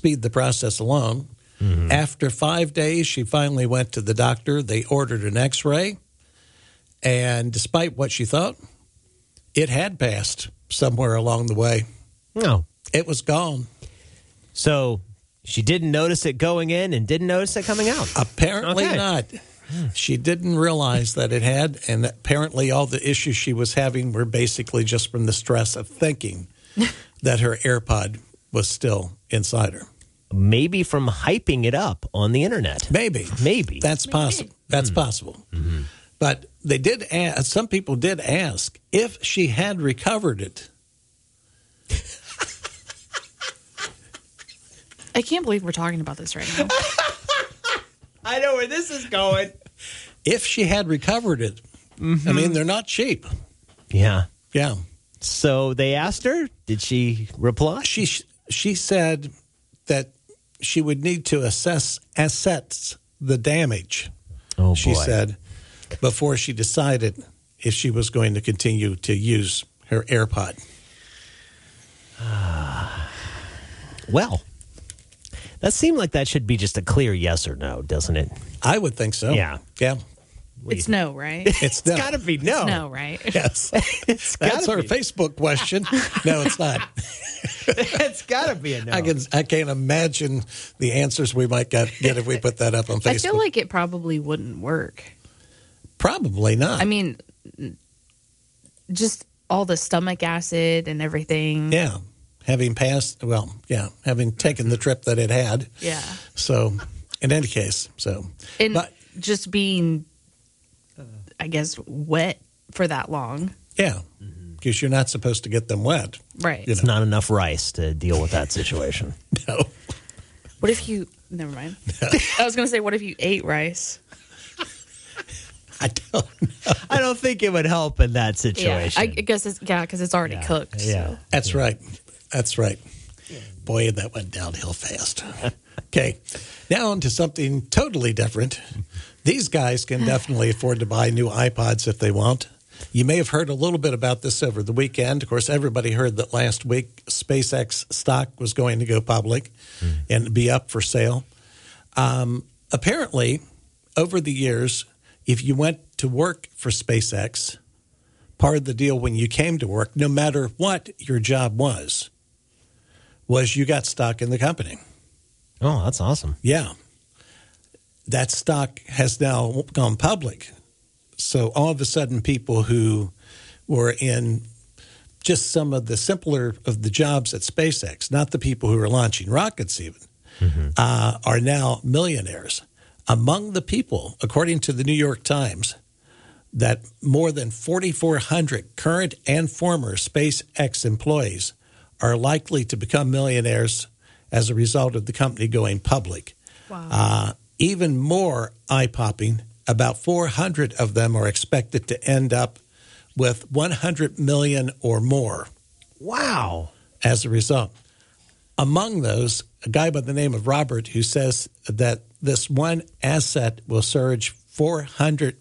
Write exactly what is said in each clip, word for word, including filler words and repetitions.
speed the process along. Mm-hmm. After five days, she finally went to the doctor. They ordered an x-ray. And despite what she thought, it had passed somewhere along the way. No. It was gone. So she didn't notice it going in and didn't notice it coming out? Apparently okay. not. She didn't realize that it had, and apparently all the issues she was having were basically just from the stress of thinking that her AirPod was still inside her. Maybe from hyping it up on the internet. Maybe. Maybe. That's Maybe. possible. That's mm. possible. Mm-hmm. But they did ask, some people did ask if she had recovered it. I can't believe we're talking about this right now. I know where this is going. If she had recovered it, mm-hmm. I mean, they're not cheap. Yeah. Yeah. So they asked her, did she reply? She she said that she would need to assess assess the damage, oh, boy. she said, before she decided if she was going to continue to use her AirPod. Well, that seemed like that should be just a clear yes or no, doesn't it? I would think so. Yeah. Yeah. It's no, right? It's no. It's got to be no. It's no, right? Yes. It's That's our be. Facebook question. No, it's not. It's got to be a no. I can I can't imagine the answers we might get, get if we put that up on Facebook. I feel like it probably wouldn't work. Probably not. I mean, just all the stomach acid and everything. Yeah. Having passed, well, yeah, having taken the trip that it had. Yeah. So, in any case, so. And but, just being, I guess, wet for that long. Yeah. Because you're not supposed to get them wet. Right. It's not enough rice to deal with that situation. No. What if you, never mind. No. I was going to say, what if you ate rice? I don't know. I don't think it would help in that Yeah, situation. I guess it's, yeah, because it's already yeah. cooked. Yeah. So. That's yeah. right. That's right. Boy, that went downhill fast. Okay. Now on to something totally different. These guys can definitely afford to buy new iPods if they want. You may have heard a little bit about this over the weekend. Of course, everybody heard that last week SpaceX stock was going to go public mm. and be up for sale. Um, apparently, over the years, if you went to work for SpaceX, part of the deal when you came to work, no matter what your job was, was you got stock in the company. Oh, that's awesome. Yeah. That stock has now gone public. So all of a sudden, people who were in just some of the simpler of the jobs at SpaceX, not the people who are launching rockets even, mm-hmm. uh, are now millionaires. Among the people, according to the New York Times, that more than forty-four hundred current and former SpaceX employees are likely to become millionaires as a result of the company going public. Wow. Uh, even more eye-popping, about four hundred of them are expected to end up with one hundred million dollars or more. Wow. As a result. Among those, a guy by the name of Robert who says that this one asset will surge four hundred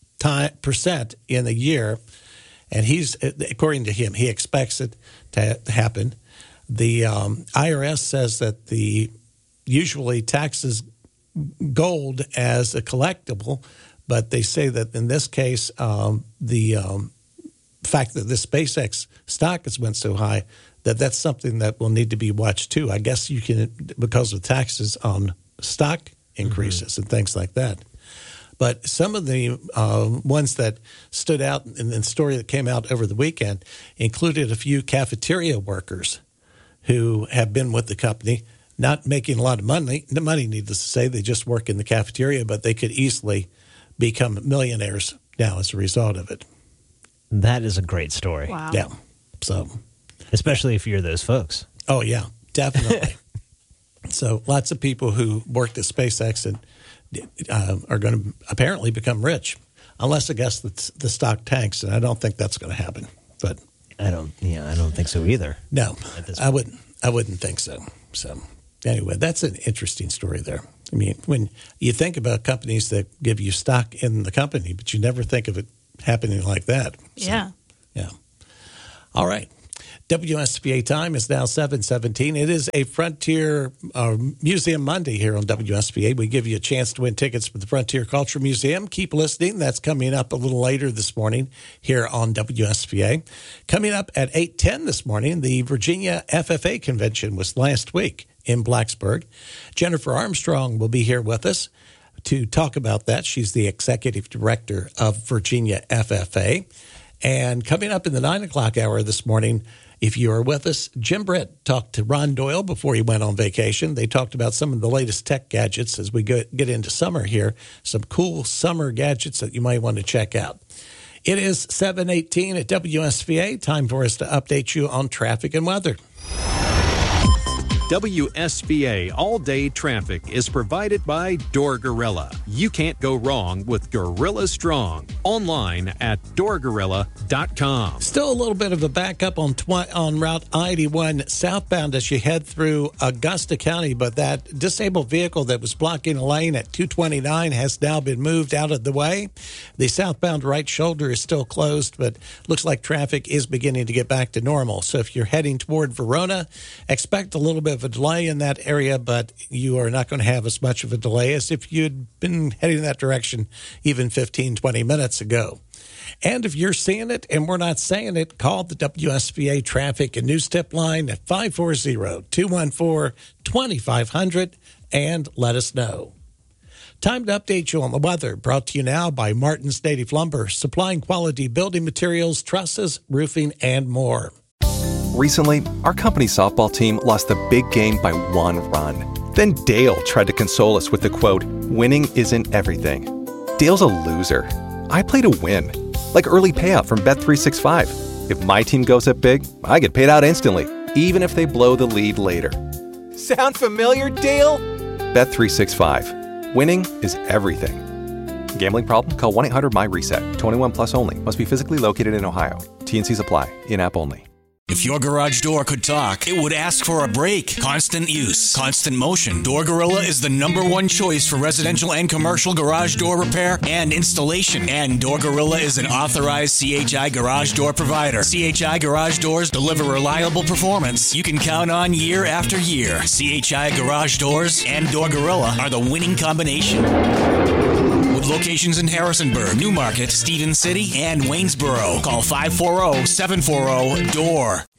percent in a year, and he's, according to him, he expects it to happen. The um, I R S says that the usually taxes gold as a collectible, but they say that in this case, um, the um, fact that the SpaceX stock has went so high, that that's something that will need to be watched too. I guess you can, because of taxes on stock increases mm-hmm. and things like that. But some of the uh, ones that stood out in the story that came out over the weekend included a few cafeteria workers who have been with the company, not making a lot of money. The money, needless to say, they just work in the cafeteria, but they could easily become millionaires now as a result of it. That is a great story. Wow. Yeah. So, especially if you're those folks. Oh yeah, definitely. So lots of people who worked at SpaceX and uh, are going to apparently become rich, unless I guess the, the stock tanks, and I don't think that's going to happen. But I don't. Yeah, I don't think so either. No, I wouldn't. I wouldn't think so. So anyway, that's an interesting story there. I mean, when you think about companies that give you stock in the company, but you never think of it happening like that. So, yeah. Yeah. All right. W S B A time is now seven seventeen. It is a Frontier uh, Museum Monday here on W S B A. We give you a chance to win tickets for the Frontier Culture Museum. Keep listening. That's coming up a little later this morning here on W S B A. Coming up at eight ten this morning, the Virginia F F A convention was last week in Blacksburg. Jennifer Armstrong will be here with us to talk about that. She's the executive director of Virginia F F A. And coming up in the nine o'clock hour this morning, if you are with us, Jim Britt talked to Ron Doyle before he went on vacation. They talked about some of the latest tech gadgets as we get into summer here, some cool summer gadgets that you might want to check out. It is seven eighteen at W S B A. Time for us to update you on traffic and weather. W S B A all-day traffic is provided by Door Gorilla. You can't go wrong with Gorilla Strong. Online at door gorilla dot com. Still a little bit of a backup on tw- on Route I eighty-one southbound as you head through Augusta County, but that disabled vehicle that was blocking a lane at two twenty-nine has now been moved out of the way. The southbound right shoulder is still closed, but looks like traffic is beginning to get back to normal. So if you're heading toward Verona, expect a little bit of a delay in that area, but you are not going to have as much of a delay as if you'd been heading in that direction even fifteen, twenty minutes ago. And if you're seeing it and we're not saying it, call the W S B A traffic and news tip line at five four zero, two one four, two five zero zero and let us know. Time to update you on the weather, brought to you now by Martin's Native Lumber, supplying quality building materials, trusses, roofing, and more. Recently, our company's softball team lost the big game by one run. Then Dale tried to console us with the quote, "Winning isn't everything." Dale's a loser. I play to win, like early payout from Bet three sixty-five. If my team goes up big, I get paid out instantly, even if they blow the lead later. Sound familiar, Dale? Bet three sixty-five. Winning is everything. Gambling problem? Call one eight hundred M Y reset. twenty-one plus only. Must be physically located in Ohio. T and Cs apply. In-app only. If your garage door could talk, it would ask for a break. Constant use, constant motion. Door Gorilla is the number one choice for residential and commercial garage door repair and installation. And Door Gorilla is an authorized C H I garage door provider. C H I garage doors deliver reliable performance you can count on year after year. C H I garage doors and Door Gorilla are the winning combination. With locations in Harrisonburg, Newmarket, Stevens City, and Waynesboro. Call five four zero, seven four zero, D O O R.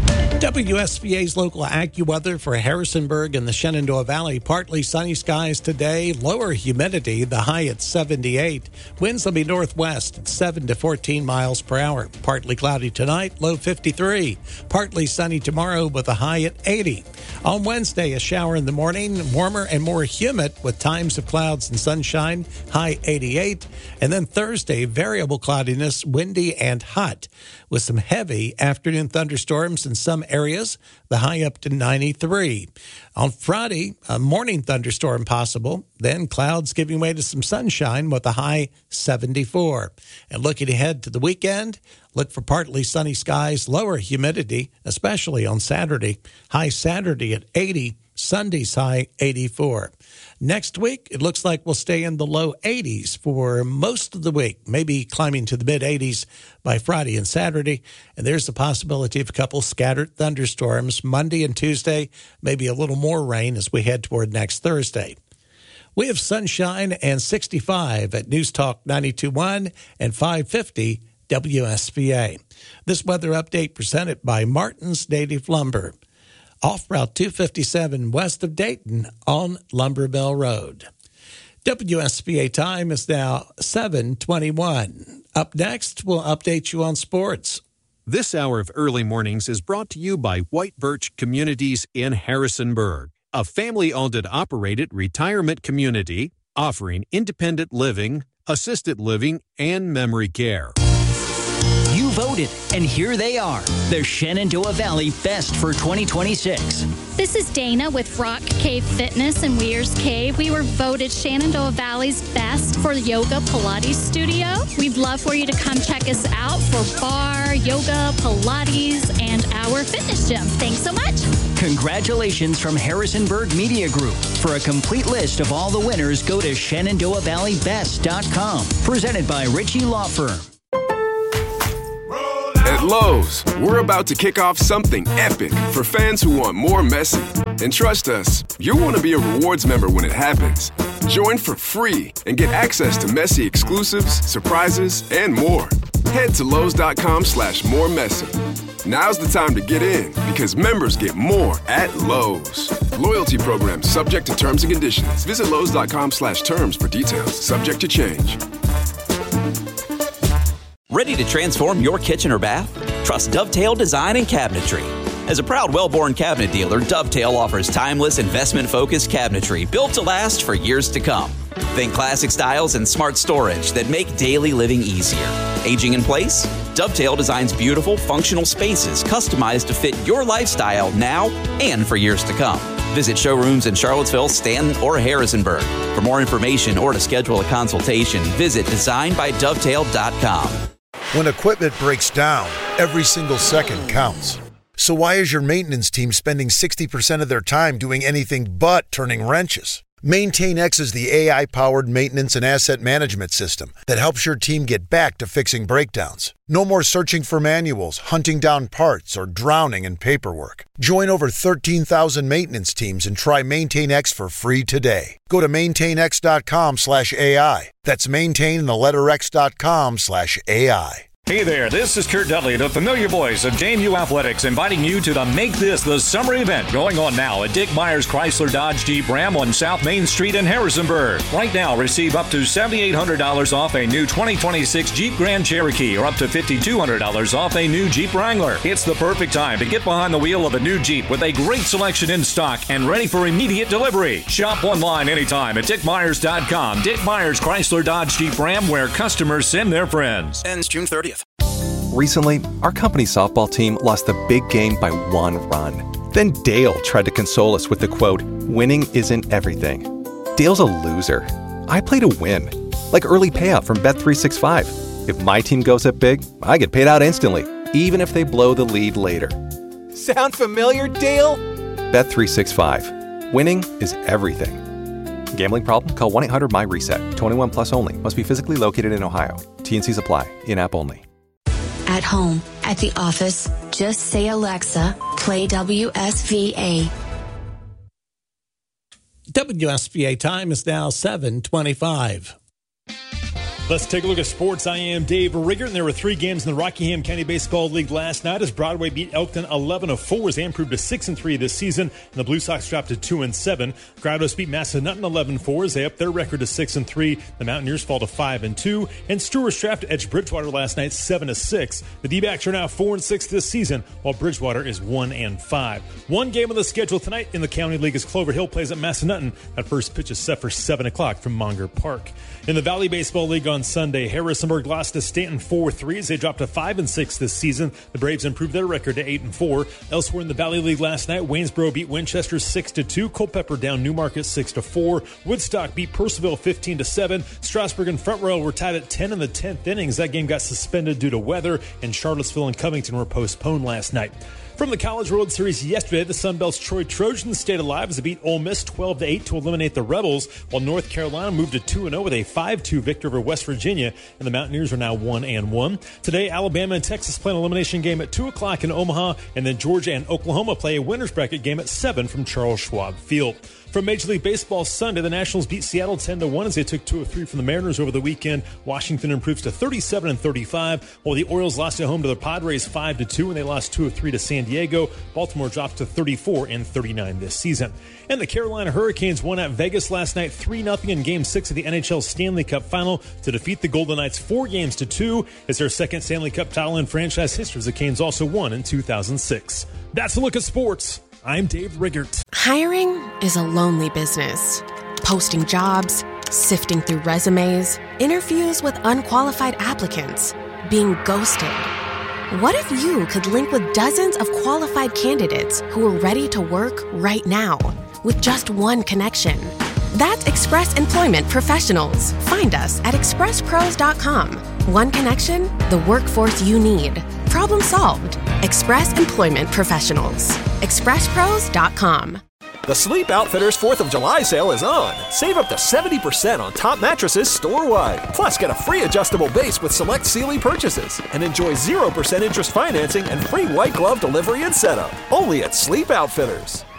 W S B A's local AccuWeather for Harrisonburg and the Shenandoah Valley. Partly sunny skies today, lower humidity, the high at seventy-eight. Winds will be northwest at seven to fourteen miles per hour. Partly cloudy tonight, low fifty-three. Partly sunny tomorrow with a high at eighty. On Wednesday, a shower in the morning, warmer and more humid with times of clouds and sunshine, high eighty-eight. And then Thursday, variable cloudiness, windy and hot with some heavy afternoon thunderstorms in some areas, the high up to ninety-three. On Friday, a morning thunderstorm possible, then clouds giving way to some sunshine with a high seventy-four. And looking ahead to the weekend, look for partly sunny skies, lower humidity, especially on Saturday. High Saturday at eighty, Sunday's high eighty-four. Next week, it looks like we'll stay in the low eighties for most of the week, maybe climbing to the mid-eighties by Friday and Saturday. And there's the possibility of a couple scattered thunderstorms Monday and Tuesday, maybe a little more rain as we head toward next Thursday. We have sunshine and sixty-five at News Talk ninety-two point one and five fifty W S B A. This weather update presented by Martin's Native Lumber, off Route two fifty-seven west of Dayton on Lumber Mill Road. W S B A time is now seven twenty-one. Up next, we'll update you on sports. This hour of early mornings is brought to you by White Birch Communities in Harrisonburg, a family-owned and operated retirement community offering independent living, assisted living, and memory care. You voted, and here they are, the Shenandoah Valley Best for twenty twenty-six. This is Dana with Rock Cave Fitness in Weir's Cave. We were voted Shenandoah Valley's Best for Yoga Pilates Studio. We'd love for you to come check us out for bar, yoga, Pilates, and our fitness gym. Thanks so much. Congratulations from Harrisonburg Media Group. For a complete list of all the winners, go to Shenandoah Valley Best dot com. Presented by Ritchie Law Firm. At Lowe's, we're about to kick off something epic for fans who want more Messi. And trust us, you'll want to be a rewards member when it happens. Join for free and get access to Messi exclusives, surprises, and more. Head to Lowe's.com slash more Messi. Now's the time to get in because members get more at Lowe's. Loyalty program subject to terms and conditions. Visit Lowe's.com slash terms for details. Subject to change. Ready to transform your kitchen or bath? Trust Dovetail Design and Cabinetry. As a proud Wellborn cabinet dealer, Dovetail offers timeless, investment-focused cabinetry built to last for years to come. Think classic styles and smart storage that make daily living easier. Aging in place? Dovetail designs beautiful, functional spaces customized to fit your lifestyle now and for years to come. Visit showrooms in Charlottesville, Stanton, or Harrisonburg. For more information or to schedule a consultation, visit design by dovetail dot com. When equipment breaks down, every single second counts. So why is your maintenance team spending sixty percent of their time doing anything but turning wrenches? MaintainX is the A I-powered maintenance and asset management system that helps your team get back to fixing breakdowns. No more searching for manuals, hunting down parts, or drowning in paperwork. Join over thirteen thousand maintenance teams and try MaintainX for free today. Go to maintainx.com slash AI. That's maintain the letter x.com slash AI. Hey there, this is Kurt Dudley, the familiar voice of J M U Athletics, inviting you to the Make This the Summer event going on now at Dick Myers Chrysler Dodge Jeep Ram on South Main Street in Harrisonburg. Right now, receive up to seven thousand eight hundred dollars off a new twenty twenty-six Jeep Grand Cherokee or up to five thousand two hundred dollars off a new Jeep Wrangler. It's the perfect time to get behind the wheel of a new Jeep with a great selection in stock and ready for immediate delivery. Shop online anytime at dick myers dot com. Dick Myers Chrysler Dodge Jeep Ram, where customers send their friends. Ends June thirtieth. Recently, our company softball team lost the big game by one run. Then Dale tried to console us with the quote, "Winning isn't everything." Dale's a loser. I play to win. Like early payout from Bet three sixty-five. If my team goes up big, I get paid out instantly, even if they blow the lead later. Sound familiar, Dale? Bet three sixty-five. Winning is everything. Gambling problem? Call one eight hundred my reset. twenty-one plus only. Must be physically located in Ohio. T and Cs apply. In-app only. At home, at the office, just say Alexa, play W S V A. W S V A time is now seven twenty-five. Let's take a look at sports. I am Dave Riggert, and there were three games in the Rockingham County Baseball League last night as Broadway beat Elkton eleven to four as they improved to six and three this season, and the Blue Sox dropped to two and seven. Grottos beat Massanutten eleven four as they upped their record to six and three. The Mountaineers fall to five and two, and Stewart Straff edged Bridgewater last night seven to six. The D-backs are now four and six this season, while Bridgewater is one and five. One game on the schedule tonight in the County League as Clover Hill plays at Massanutten. That first pitch is set for seven o'clock from Monger Park. In the Valley Baseball League on Sunday, Harrisonburg lost to Stanton four three as they dropped to five and six this season. The Braves improved their record to eight and four. Elsewhere in the Valley League last night, Waynesboro beat Winchester six to two. Culpeper down Newmarket six to four. Woodstock beat Purcellville fifteen to seven. Strasburg and Front Royal were tied at ten in the tenth innings. That game got suspended due to weather, and Charlottesville and Covington were postponed last night. From the College World Series yesterday, the Sun Belt's Troy Trojans stayed alive as they beat Ole Miss twelve to eight to eliminate the Rebels, while North Carolina moved to two and oh with a five two victory over West Virginia, and the Mountaineers are now one and one. Today, Alabama and Texas play an elimination game at two o'clock in Omaha, and then Georgia and Oklahoma play a winner's bracket game at seven from Charles Schwab Field. From Major League Baseball Sunday, the Nationals beat Seattle ten to one as they took two of three from the Mariners over the weekend. Washington improves to thirty-seven and thirty-five, while the Orioles lost at home to the Padres five to two, and they lost two of three to San Diego. Baltimore drops to thirty-four and thirty-nine this season. And the Carolina Hurricanes won at Vegas last night three nothing in Game six of the N H L Stanley Cup Final to defeat the Golden Knights four games to two. It's their second Stanley Cup title in franchise history, as the Canes also won in two thousand six. That's a look at sports. I'm Dave Riggert. Hiring is a lonely business. Posting jobs, sifting through resumes, interviews with unqualified applicants, being ghosted. What if you could link with dozens of qualified candidates who are ready to work right now with just one connection? That's Express Employment Professionals. Find us at express pros dot com. One connection, the workforce you need. Problem solved. Express Employment Professionals. express pros dot com. The Sleep Outfitters fourth of July sale is on. Save up to seventy percent on top mattresses store-wide. Plus, get a free adjustable base with select Sealy purchases. And enjoy zero percent interest financing and free white glove delivery and setup. Only at Sleep Outfitters.